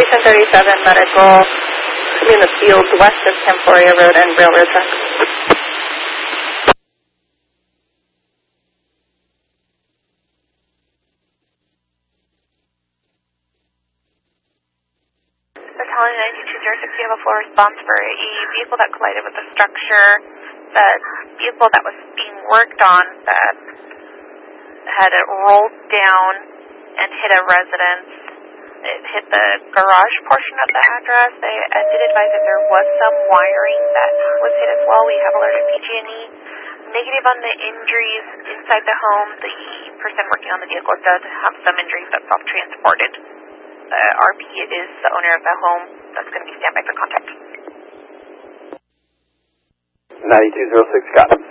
Station 37 medical in the field west of Temporia Road and railroad tracks. Battalion 92206, you have a full response for a vehicle that collided with a structure. The vehicle that was being worked on that had it rolled down and hit a residence. It hit the garage portion of the address. They did advise that there was some wiring that was hit as well. We have alerted PG&E. Negative on the injuries inside the home. The person working on the vehicle does have some injuries but self-transported. RP is the owner of the home. That's going to be standby for contact. 9206, got it.